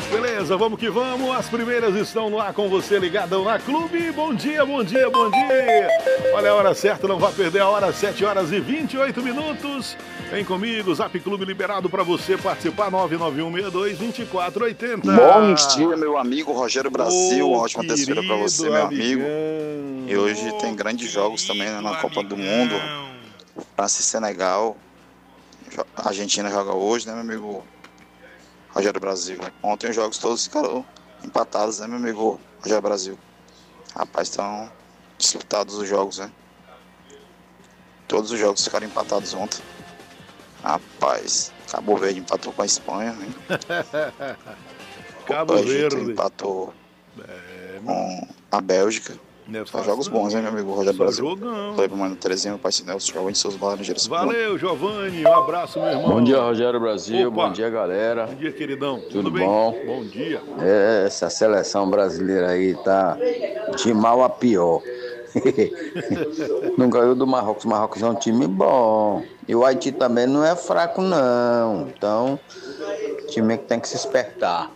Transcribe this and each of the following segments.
Beleza, vamos que vamos. As primeiras estão no ar com você ligadão na Clube. Bom dia, bom dia, bom dia. Olha a hora certa, não vá perder a hora, 7 horas e 28 minutos. Vem comigo, Zap Clube liberado para você participar, 991622480. Bom dia, meu amigo Rogério Brasil. Uma ótima terça-feira para você, meu amigão. amigo. E hoje tem grandes jogos também, né, na Copa do Mundo. França e Senegal. A Argentina joga hoje, né, meu amigo Rogério Brasil. Ontem os jogos todos ficaram empatados, né, meu amigo Rogério Brasil. Rapaz, estão disputados os jogos, né? Todos os jogos ficaram empatados ontem. Rapaz, Cabo Verde empatou com a Espanha, hein? Cabo o Egito Verde empatou com a Bélgica. São jogos bons, hein, meu amigo Rogério Brasil. Jogão. Falei pro mano Terezinha, meu pai Sinelso, Giovanni de Souza Laranjeiras. Valeu, Giovanni. Um abraço, meu irmão. Bom dia, Rogério Brasil. Opa. Bom dia, galera. Bom dia, queridão. Tudo bem? bom? Bom dia. Essa seleção brasileira aí tá de mal a pior. Não ganhou do Marrocos. O Marrocos é um time bom. E o Haiti também não é fraco, não. Então, time que tem que se espertar.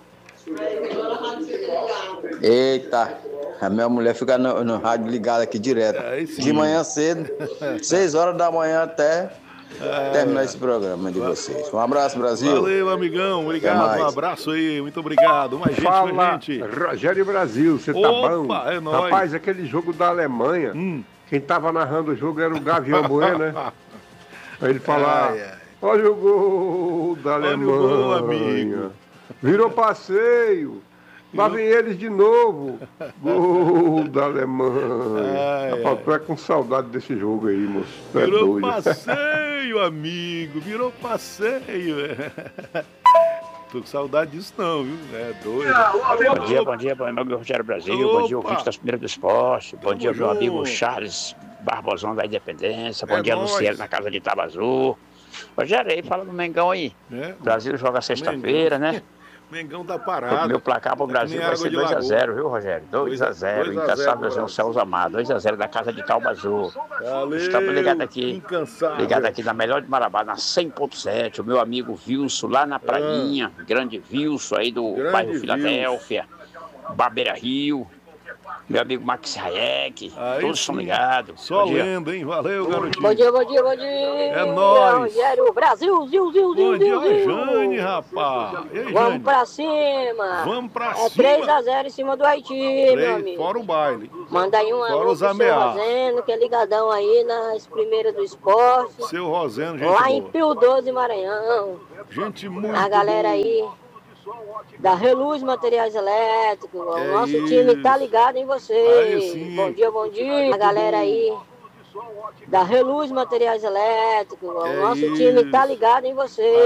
Eita, a minha mulher fica no rádio ligada aqui direto. De manhã cedo, 6 horas da manhã até terminar esse programa de vocês. Um abraço, Brasil. Valeu, amigão. Obrigado. Um abraço aí. Muito obrigado. Mais gente, Fala, mais gente. Rogério Brasil, você tá bom? É nóis. Rapaz, aquele jogo da Alemanha, quem tava narrando o jogo era o Gavião Bueno, né? Aí ele falava, olha o gol da Alemanha. Olha o gol, amigo. Virou passeio. Lá vem eles de novo. Gol da Alemanha. Rapaz, tu é com saudade desse jogo aí, moço. Tu é Virou doido. passeio, amigo. Virou passeio. Tô com saudade disso não, viu? É doido. Bom dia, meu amigo Rogério Brasil. Bom dia, ouvinte das primeiras do esporte. Bom dia, meu amigo Charles Barbosão da Independência. Bom dia, Luciano, na casa de Itabazu. Rogério, aí fala do Mengão aí. O Brasil joga sexta-feira, né? Mengão tá parado. O meu placar pro Brasil vai ser 2x0, viu, Rogério? 2x0. Incansável Zé Celso Amado. 2x0 da casa de Itabazu. Estamos ligados aqui. Ligado aqui na melhor de Marabá, na 100.7. O meu amigo Vilso, lá na Prainha. Grande Vilso aí do bairro Filadélfia. Barbeira Rio. Meu amigo Max Hayek, todos são ligados. Só lenda, hein? Valeu, garotinho. Bom dia, bom dia, bom dia. É nóis. Rogério Brasil, Bom dia, Jane, rapaz. E aí, vamos Jane? pra cima. Vamos pra cima. cima. É 3x0 em cima do Haiti, meu amigo. Fora o baile. Manda aí um alô pro seu Rosendo, que é ligadão aí nas primeiras do esporte. Seu Rosendo, gente lá boa. em Pio 12, Maranhão. Gente muito a galera boa. aí da Reluz Materiais Elétricos. O nosso time tá ligado em vocês. Bom dia, bom dia. A galera aí da Reluz Materiais Elétricos. O nosso time tá ligado em vocês.